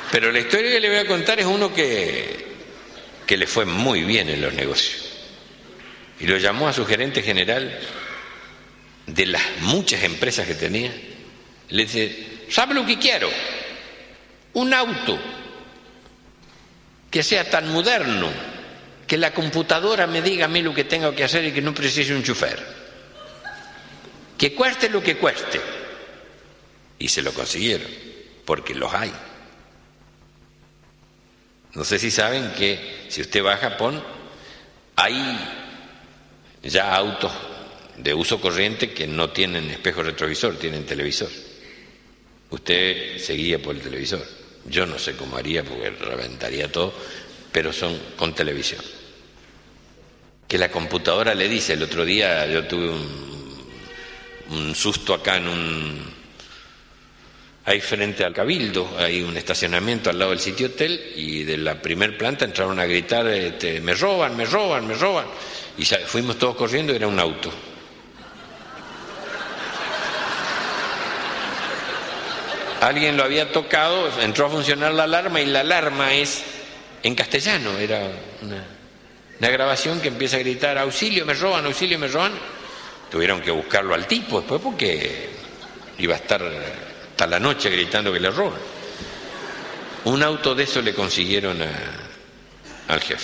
Pero la historia que le voy a contar es uno que le fue muy bien en los negocios. Y lo llamó a su gerente general de las muchas empresas que tenía. Le dice, ¿sabe lo que quiero? Un auto que sea tan moderno que la computadora me diga a mí lo que tengo que hacer y que no precise un chofer. Que cueste lo que cueste. Y se lo consiguieron, porque los hay. No sé si saben que si usted va a Japón, hay ya autos de uso corriente que no tienen espejo retrovisor, tienen televisor. Usted se guía por el televisor. Yo no sé cómo haría porque reventaría todo, pero son con televisión. Que la computadora le dice, el otro día yo tuve un susto acá ahí frente al Cabildo, hay un estacionamiento al lado del sitio hotel y de la primer planta entraron a gritar, me roban, me roban, me roban. Y fuimos todos corriendo y era un auto. Alguien lo había tocado, entró a funcionar la alarma y la alarma es en castellano, era una grabación que empieza a gritar, auxilio, me roban, auxilio, me roban. Tuvieron que buscarlo al tipo después porque iba a estar hasta la noche gritando que le roban. Un auto de eso le consiguieron al jefe.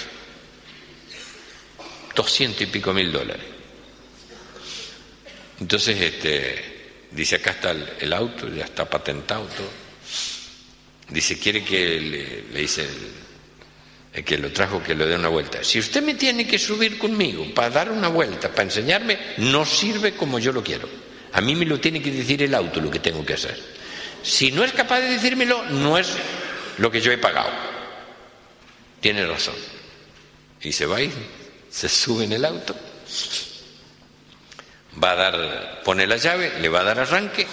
200 y pico mil dólares. Entonces, dice, acá está el auto, ya está patentado todo. Dice, quiere que le dice el que lo trajo que le dé una vuelta. Si usted me tiene que subir conmigo para dar una vuelta, para enseñarme, no sirve como yo lo quiero. A mí me lo tiene que decir el auto lo que tengo que hacer. Si no es capaz de decírmelo, no es lo que yo he pagado. Tiene razón. Y se va y se sube en el auto. Pone la llave, le va a dar arranque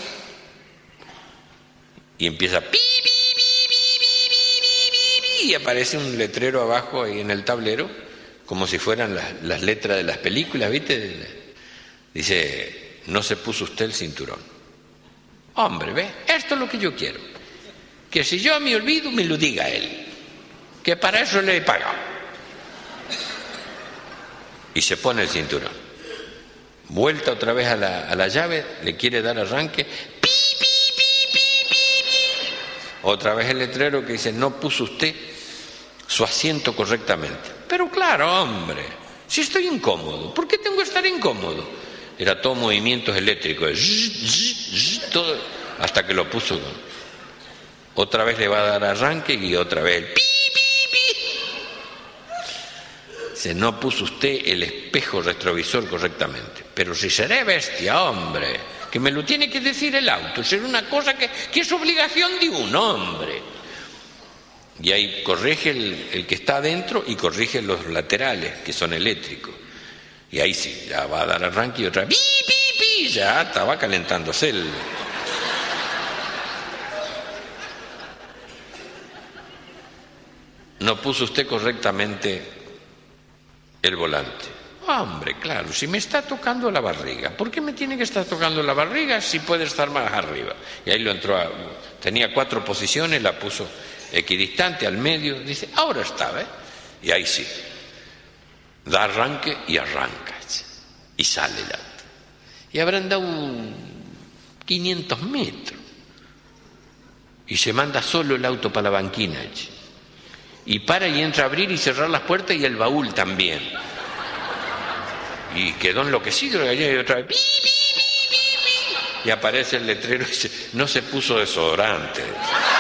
y empieza pi, pi, pi, pi, pi, pi, pi, y aparece un letrero abajo ahí en el tablero, como si fueran las letras de las películas, ¿viste? Dice, no se puso usted el cinturón. Hombre, ¿ve? Esto es lo que yo quiero. Que si yo me olvido, me lo diga él. Que para eso le he pagado. Y se pone el cinturón. Vuelta otra vez a la llave, le quiere dar arranque. ¡Pi, pi, pi, pi, pi, pi! Otra vez el letrero que dice, no puso usted su asiento correctamente. Pero claro, hombre, si estoy incómodo, ¿por qué tengo que estar incómodo? Era todo movimientos eléctricos, todo, hasta que lo puso. Otra vez le va a dar arranque y otra vez el pi, pi, pi. Se no puso usted el espejo retrovisor correctamente. Pero si seré bestia, hombre, que me lo tiene que decir el auto, será una cosa que es obligación de un hombre. Y ahí corrige el que está adentro y corrige los laterales, que son eléctricos. Y ahí sí, ya va a dar arranque y otra vez, pi, pi, pi, ya estaba calentándose el... No puso usted correctamente el volante. Hombre, claro, si me está tocando la barriga, ¿por qué me tiene que estar tocando la barriga si puede estar más arriba? Y ahí lo entró tenía 4 posiciones, la puso equidistante al medio, dice, ahora está, ¿eh? Y ahí sí, da arranque y arranca, y sale el auto. Y habrán dado 500 metros, y se manda solo el auto para la banquina, y para y entra a abrir y cerrar las puertas y el baúl también. Y quedó enloquecido, y otra vez, pi, pi, pi, pi, pi. Y aparece el letrero y dice, no se puso desodorante.